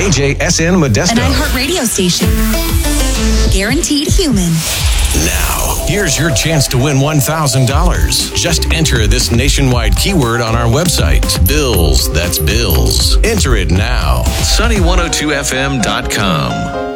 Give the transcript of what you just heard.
KJSN Modesto. An iHeart radio station. Guaranteed human. Now, here's your chance to win $1,000. Just enter this nationwide keyword on our website. Bills, that's bills. Enter it now. Sunny102fm.com.